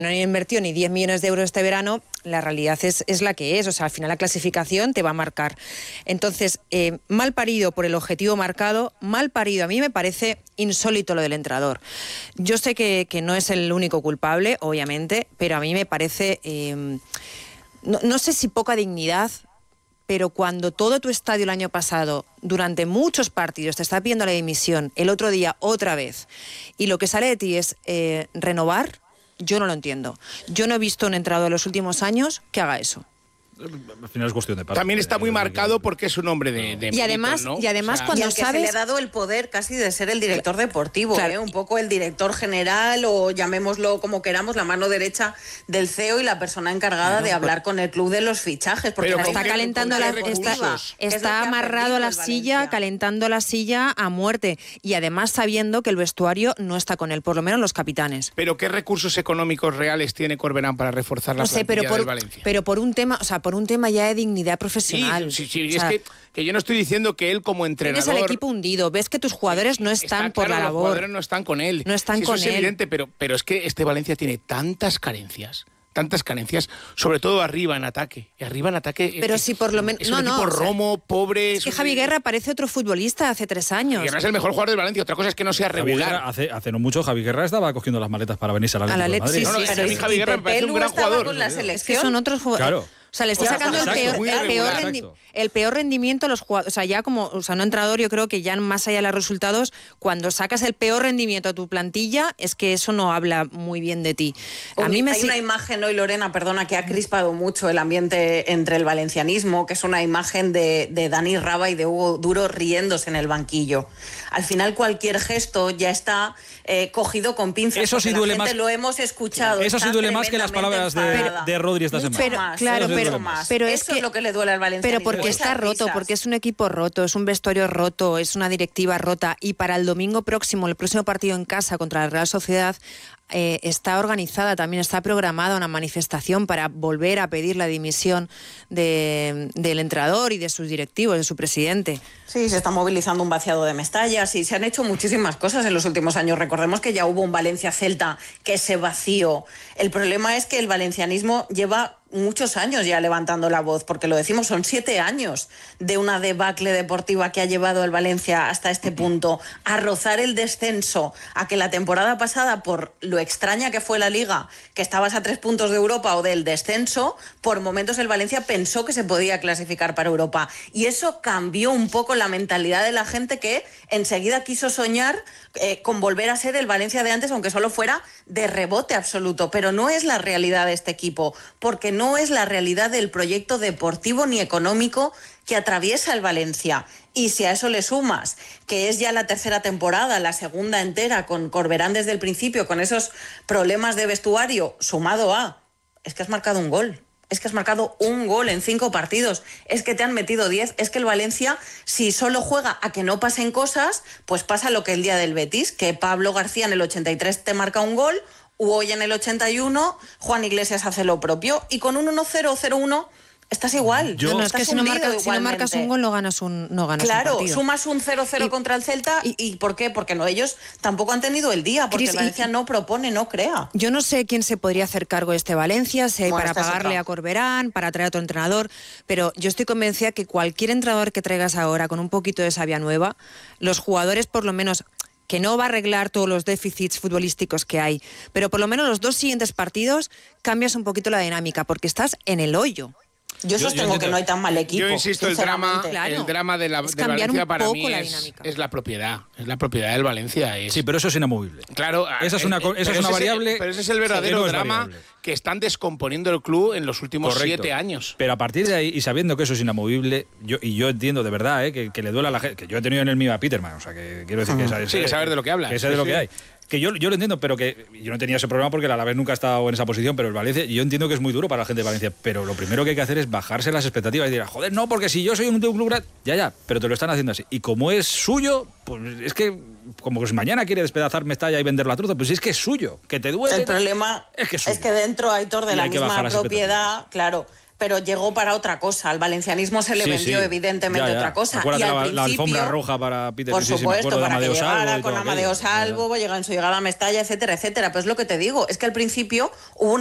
no han invertido ni 10 millones de euros este verano, la realidad es la que es. O sea, al final la clasificación te va a marcar. Entonces, mal parido por el objetivo marcado, mal parido. A mí me parece insólito lo del entrenador. Yo sé que no es el único culpable, obviamente, pero a mí me parece, no sé si poca dignidad, pero cuando todo tu estadio el año pasado, durante muchos partidos, te está pidiendo la dimisión, el otro día otra vez, y lo que sale de ti es renovar, yo no lo entiendo. Yo no he visto un entrenador en los últimos años que haga eso. Al final es cuestión de parte. También está muy marcado porque es un hombre de y además, méritos, ¿no? y además, o sea, cuando y al que sabes, se le ha dado el poder casi de ser el director deportivo, claro. un poco el director general, o llamémoslo como queramos, la mano derecha del CEO y la persona encargada de hablar con el club de los fichajes. Porque Pero está calentando está amarrado a la silla, calentando la silla a muerte, y además sabiendo que el vestuario no está con él, por lo menos los capitanes. Pero ¿qué recursos económicos reales tiene Corberán para reforzar la plantilla del Valencia? Pero por un tema, o sea, por un tema ya de dignidad profesional. Sí, o sea, es que yo no estoy diciendo que él como entrenador... Tienes al equipo hundido, ves que tus jugadores no están por la labor. Los jugadores no están con él. No están sí, con eso es él. evidente, pero es que este Valencia tiene tantas carencias, sobre todo arriba en ataque. Pero si por lo menos... Es un equipo romo, pobre... Es que Javi Guerra parece otro futbolista hace 3 años. Guerra es el mejor jugador del Valencia, otra cosa es que no sea regular. Hace no mucho Javi Guerra estaba cogiendo las maletas para venirse a la Atlético de Madrid. Sí, a mí Javi Guerra me parece un gran jugador. Con la Es selección. que son otros jugadores. Claro. O sea, le está sacando el peor rendimiento a los jugadores. O sea, ya como, o sea, no entrenador, yo creo que ya más allá de los resultados, cuando sacas el peor rendimiento a tu plantilla, es que eso no habla muy bien de ti. A mí Hay una imagen hoy, Lorena, perdona, que ha crispado mucho el ambiente entre el valencianismo, que es una imagen de Dani Raba y de Hugo Duro riéndose en el banquillo. Al final cualquier gesto ya está cogido con pinzas. Eso sí duele más. Lo hemos escuchado. Eso sí duele más que las palabras de Rodri esta semana. Pero eso es lo que le duele al valencianismo. Pero porque está roto, porque es un equipo roto, es un vestuario roto, es una directiva rota, y para el domingo próximo, el próximo partido en casa contra la Real Sociedad, está organizada, también está programada una manifestación para volver a pedir la dimisión del entrenador y de sus directivos, de su presidente. Sí, se está movilizando un vaciado de Mestalla, sí, se han hecho muchísimas cosas en los últimos años. Recordemos que ya hubo un Valencia-Celta que se vació. El problema es que el valencianismo lleva muchos años ya levantando la voz, porque lo decimos, son 7 años de una debacle deportiva que ha llevado el Valencia hasta este punto, a rozar el descenso, a que la temporada pasada, por lo extraña que fue la Liga, que estabas a 3 puntos de Europa o del descenso, por momentos el Valencia pensó que se podía clasificar para Europa, y eso cambió un poco la mentalidad de la gente, que enseguida quiso soñar con volver a ser el Valencia de antes, aunque solo fuera de rebote absoluto. Pero no es la realidad de este equipo, porque no es la realidad del proyecto deportivo ni económico que atraviesa el Valencia. Y si a eso le sumas que es ya la 3ª temporada, la segunda entera, con Corberán desde el principio, con esos problemas de vestuario, sumado a... es que has marcado un gol. Es que has marcado un gol en 5 partidos, es que te han metido 10, es que el Valencia, si solo juega a que no pasen cosas, pues pasa lo que el día del Betis, que Pablo García en el 83 te marca un gol, u hoy en el 81 Juan Iglesias hace lo propio, y con un 1-0 o 0-1 estás igual. Es que si no marcas un gol no ganas un Claro, partido. sumas un 0-0 contra el Celta, ¿y por qué? Porque ellos tampoco han tenido el día, porque Valencia no propone, no crea. Yo no sé quién se podría hacer cargo de este Valencia, si hay para pagarle a Corberán, para traer a otro entrenador, pero yo estoy convencida que cualquier entrenador que traigas ahora con un poquito de savia nueva, los jugadores por lo menos, que no va a arreglar todos los déficits futbolísticos que hay, pero por lo menos los 2 siguientes partidos cambias un poquito la dinámica, porque estás en el hoyo. Yo sostengo que no hay tan mal equipo. Yo insisto, el drama de Valencia para mí es la propiedad. Es la propiedad del Valencia. Sí, pero eso es inamovible. Claro, esa es una variable. Pero ese es el verdadero drama que están descomponiendo el club en los últimos 7 años. Pero a partir de ahí, y sabiendo que eso es inamovible, yo entiendo de verdad que le duele a la gente, que yo he tenido en el mío a Peterman, o sea, que quiero decir que saber de lo que habla. Que sé de lo que hay. Que yo lo entiendo, pero que yo no tenía ese problema porque el Alavés nunca ha estado en esa posición, pero el Valencia, yo entiendo que es muy duro para la gente de Valencia, pero lo primero que hay que hacer es bajarse las expectativas y decir, joder, no, porque si yo soy un club grande, ya, pero te lo están haciendo así. Y como es suyo, pues es que, como que si mañana quiere despedazar Mestalla y vender la truza, pues es que es suyo, que te duele. El problema es que dentro, Aitor, de la misma propiedad, claro, pero llegó para otra cosa. Al valencianismo se le vendió evidentemente otra cosa. Y al la alfombra roja para Peter, por supuesto, para que llegara con Salvo Amadeo Salvo, llega en su llegada a Mestalla, etcétera, etcétera. Pues lo que te digo, es que al principio hubo